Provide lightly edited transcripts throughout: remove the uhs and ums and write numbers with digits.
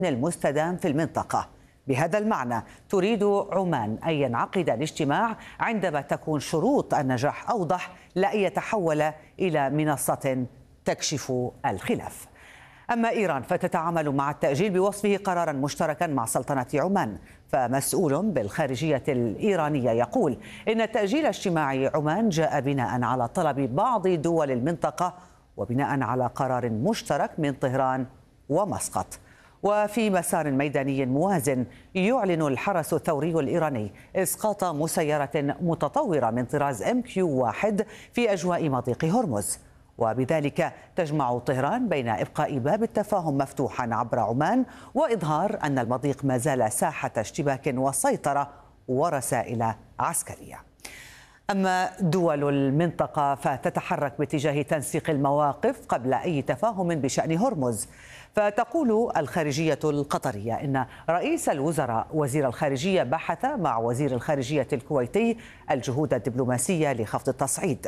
المستدام في المنطقة. بهذا المعنى تريد عمان أن ينعقد الاجتماع عندما تكون شروط النجاح أوضح، لا أن يتحول إلى منصة تكشف الخلاف. أما إيران فتتعامل مع التأجيل بوصفه قرارا مشتركا مع سلطنة عمان، فمسؤول بالخارجية الإيرانية يقول إن تأجيل اجتماع عمان جاء بناء على طلب بعض دول المنطقة وبناء على قرار مشترك من طهران ومسقط. وفي مسار ميداني موازن يعلن الحرس الثوري الإيراني إسقاط مسيرة متطورة من طراز MQ-1 في أجواء مضيق هرمز، وبذلك تجمع طهران بين إبقاء باب التفاهم مفتوحا عبر عمان وإظهار أن المضيق ما زال ساحة اشتباك وسيطرة ورسائل عسكرية. أما دول المنطقة فتتحرك باتجاه تنسيق المواقف قبل أي تفاهم بشأن هرمز، فتقول الخارجية القطرية إن رئيس الوزراء وزير الخارجية بحث مع وزير الخارجية الكويتي الجهود الدبلوماسية لخفض التصعيد،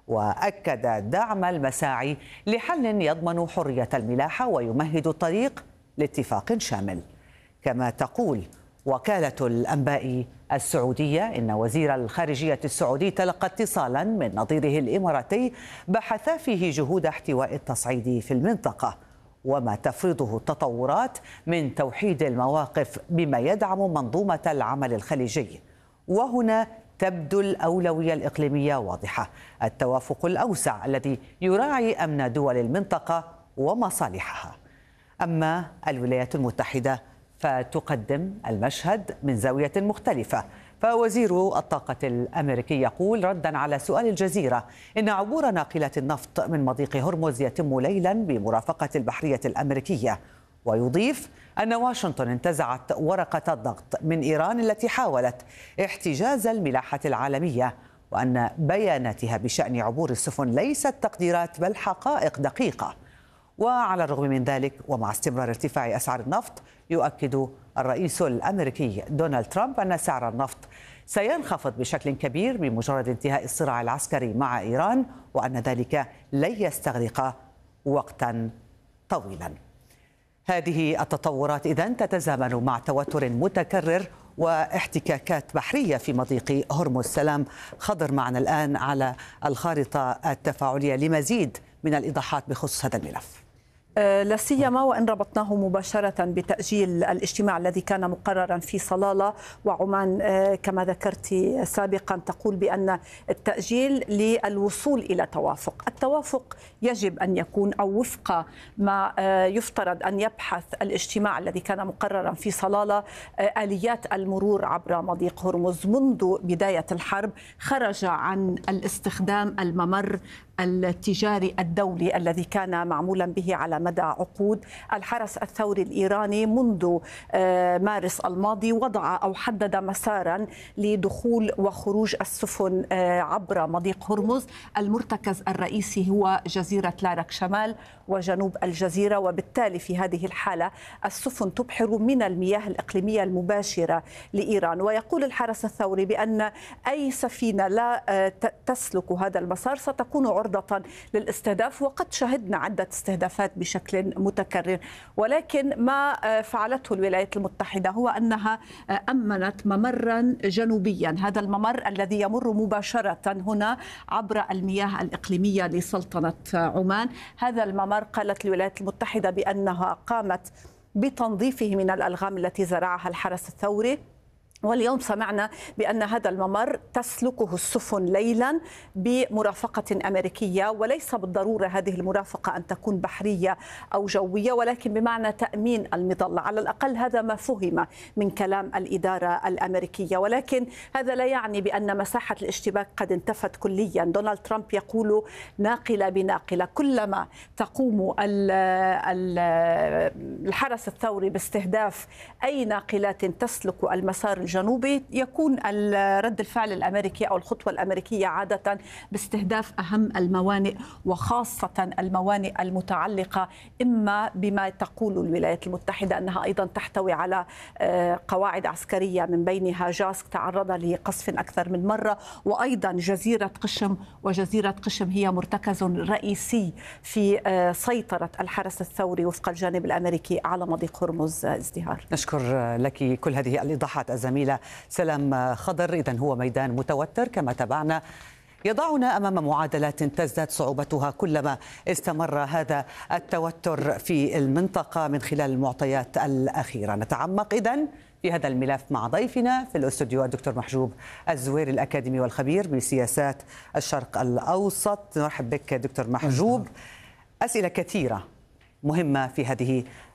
وأكد دعم المساعي لحل يضمن حرية الملاحة ويمهد الطريق لاتفاق شامل. كما تقول وكالة الأنباء السعودية إن وزير الخارجية السعودي تلقى اتصالا من نظيره الإماراتي بحث فيه جهود احتواء التصعيد في المنطقة وما تفرضه التطورات من توحيد المواقف بما يدعم منظومة العمل الخليجي. وهنا تبدو الأولوية الإقليمية واضحة، التوافق الأوسع الذي يراعي أمن دول المنطقة ومصالحها. أما الولايات المتحدة فتقدم المشهد من زاوية مختلفة، فوزير الطاقة الأمريكي يقول ردا على سؤال الجزيرة إن عبور ناقلات النفط من مضيق هرمز يتم ليلا بمرافقة البحرية الأمريكية، ويضيف أن واشنطن انتزعت ورقة الضغط من إيران التي حاولت احتجاز الملاحة العالمية، وأن بياناتها بشأن عبور السفن ليست تقديرات بل حقائق دقيقة. وعلى الرغم من ذلك ومع استمرار ارتفاع أسعار النفط، يؤكد الرئيس الأمريكي دونالد ترامب أن سعر النفط سينخفض بشكل كبير بمجرد انتهاء الصراع العسكري مع إيران، وأن ذلك لن يستغرق وقتا طويلا. هذه التطورات إذن تتزامن مع توتر متكرر واحتكاكات بحرية في مضيق هرمز. سلام خضر معنا الآن على الخارطة التفاعلية لمزيد من الإيضاحات بخصوص هذا الملف. لا سيما وإن ربطناه مباشرة بتأجيل الاجتماع الذي كان مقررا في صلالة، وعمان كما ذكرت سابقا تقول بأن التأجيل للوصول إلى توافق. التوافق يجب أن يكون أو وفق ما يفترض أن يبحث الاجتماع الذي كان مقررا في صلالة آليات المرور عبر مضيق هرمز. منذ بداية الحرب خرج عن الاستخدام الممر التجاري الدولي الذي كان معمولا به على مدى عقود. الحرس الثوري الإيراني منذ مارس الماضي وضع أو حدد مسارا لدخول وخروج السفن عبر مضيق هرمز. المرتكز الرئيسي هو جزيرة لارك شمال وجنوب الجزيرة، وبالتالي في هذه الحالة السفن تبحر من المياه الإقليمية المباشرة لإيران. ويقول الحرس الثوري بأن أي سفينة لا تسلك هذا المسار ستكون عرضة للاستهداف، وقد شهدنا عدة استهدافات بشكل متكرر. ولكن ما فعلته الولايات المتحدة هو أنها أمنت ممرا جنوبيا، هذا الممر الذي يمر مباشرة هنا عبر المياه الإقليمية لسلطنة عمان. هذا الممر قالت الولايات المتحدة بأنها قامت بتنظيفه من الألغام التي زرعها الحرس الثوري، واليوم سمعنا بأن هذا الممر تسلكه السفن ليلا بمرافقة أمريكية، وليس بالضرورة هذه المرافقة أن تكون بحرية أو جوية، ولكن بمعنى تأمين المظلة. على الأقل هذا ما فهم من كلام الإدارة الأمريكية، ولكن هذا لا يعني بأن مساحة الاشتباك قد انتفت كليا. دونالد ترامب يقول ناقلة بناقلة، كلما تقوم الحرس الثوري باستهداف أي ناقلات تسلك المسار الجنوبي يكون رد الفعل الأمريكي أو الخطوة الأمريكية عادة باستهداف أهم الموانئ، وخاصة الموانئ المتعلقة إما بما تقول الولايات المتحدة أنها أيضا تحتوي على قواعد عسكرية، من بينها جاسك تعرض لقصف أكثر من مرة، وأيضا جزيرة قشم. وجزيرة قشم هي مرتكز رئيسي في سيطرة الحرس الثوري وفق الجانب الأمريكي على مضيق هرمز. ازدهار، نشكر لك كل هذه الإيضاحات الزميلة سلام خضر. إذن هو ميدان متوتر كما تابعنا، يضعنا أمام معادلات تزداد صعوبتها كلما استمر هذا التوتر في المنطقة من خلال المعطيات الأخيرة. نتعمق إذن في هذا الملف مع ضيفنا في الاستوديو الدكتور محجوب الزويري، الأكاديمي والخبير بسياسات الشرق الأوسط. نرحب بك دكتور محجوب. أسئلة كثيرة مهمة في هذه